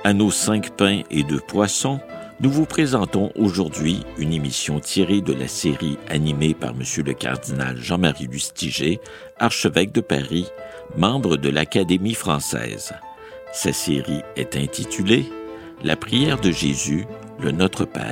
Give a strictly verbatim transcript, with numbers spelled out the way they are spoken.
À nos cinq pains et deux poissons, nous vous présentons aujourd'hui une émission tirée de la série animée par M. le cardinal Jean-Marie Lustiger, archevêque de Paris, membre de l'Académie française. Sa série est intitulée « La prière de Jésus, le Notre Père ».